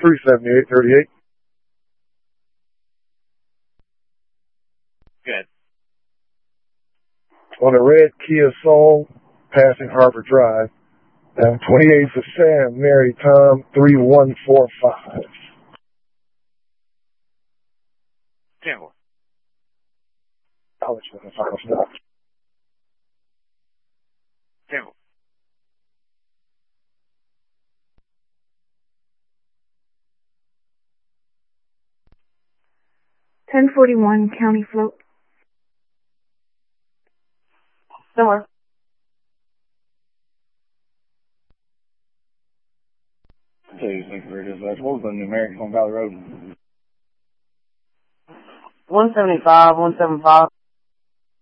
37838. Good. On a red Kia Soul, passing Harbor Drive. 28 for Sam, Mary, Tom, 3145. Tampa. I'll let you know the final stop. Tampa. $10.41 County Float. Somewhere. Please, thank you for your dispatch. What was the numeric on Valley Road? 175, 175.